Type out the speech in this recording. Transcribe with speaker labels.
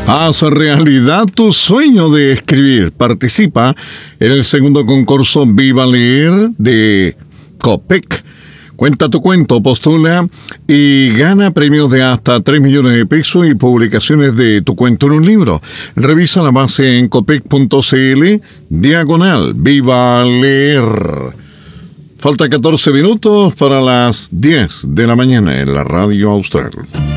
Speaker 1: Haz realidad tu sueño de escribir. Participa en el segundo concurso Viva Leer de Copec. Cuenta tu cuento, postula y gana premios de hasta 3 millones de pesos y publicaciones de tu cuento en un libro. Revisa la base en copec.cl/Viva Leer. Falta 14 minutos para las 10 de la mañana en la Radio Austral.